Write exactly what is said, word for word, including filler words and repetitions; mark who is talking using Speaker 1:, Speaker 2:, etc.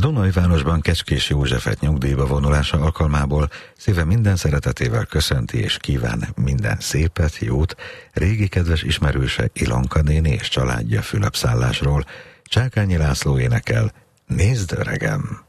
Speaker 1: Dunajvárosban Kecskés Józsefet nyugdíjba vonulása alkalmából szíve minden szeretetével köszönti és kíván minden szépet, jót régi kedves ismerőse Ilonka néni és családja Fülöpszállásról. Csákányi László énekel: Nézd, öregem!